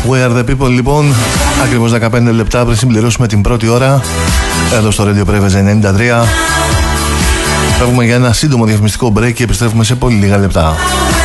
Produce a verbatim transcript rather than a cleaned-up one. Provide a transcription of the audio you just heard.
We are the people, λοιπόν. Ακριβώς δεκαπέντε λεπτά πριν συμπληρώσουμε την πρώτη ώρα εδώ στο Radio Preves ενενήντα τρία. Φεύγουμε για ένα σύντομο διαφημιστικό break και επιστρέφουμε σε πολύ λίγα λεπτά.